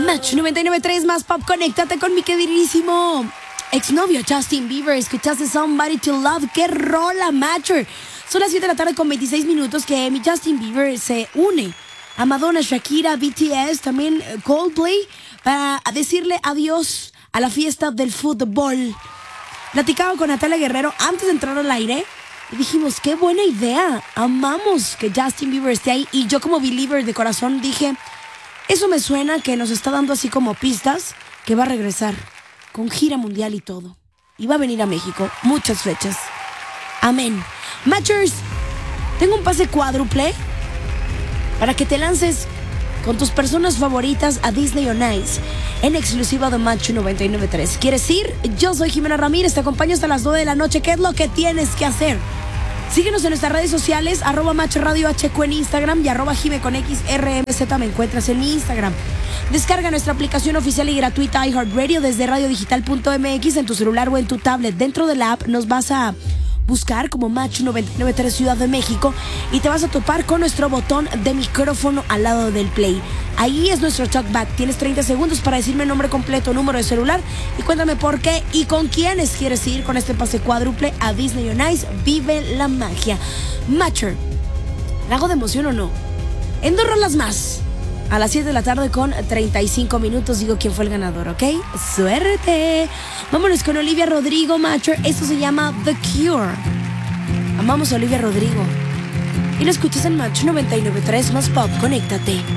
Match 99.3 más pop. Conéctate con mi queridísimo exnovio Justin Bieber. Escuchaste Somebody to Love. ¡Qué rola, Matcher! Son las 7 de la tarde con 26 minutos que mi Justin Bieber se une a Madonna, Shakira, BTS, también Coldplay, para decirle adiós a la fiesta del fútbol. Platicaba con Natalia Guerrero antes de entrar al aire y dijimos, qué buena idea. Amamos que Justin Bieber esté ahí. Y yo, como believer de corazón, dije, eso me suena que nos está dando así como pistas que va a regresar con gira mundial y todo. Y va a venir a México, muchas fechas. Amén. Matchers, tengo un pase cuádruple para que te lances con tus personas favoritas a Disney on Ice en exclusiva de Match 99.3. ¿Quieres ir? Yo soy Jimena Ramírez, te acompaño hasta las 9 de la noche. ¿Qué es lo que tienes que hacer? Síguenos en nuestras redes sociales, @Match Radio HQ en Instagram y @Jime con XRMZ me encuentras en mi Instagram. Descarga nuestra aplicación oficial y gratuita iHeartRadio desde radiodigital.mx en tu celular o en tu tablet. Dentro de la app nos vas a buscar como Match 99.3 Ciudad de México y te vas a topar con nuestro botón de micrófono al lado del play. Ahí es nuestro talkback. Tienes 30 segundos para decirme nombre completo, número de celular y cuéntame por qué y con quiénes quieres ir con este pase cuádruple a Disney on Ice. Vive la magia. Matcher, ¿la hago de emoción o no? En 2 rolas más. A las 7 de la tarde con 35 minutos digo quién fue el ganador, ¿ok? ¡Suerte! Vámonos con Olivia Rodrigo, Matcher. Esto se llama The Cure. Amamos a Olivia Rodrigo. Y lo escuchas en Match 99.3 más pop. Conéctate.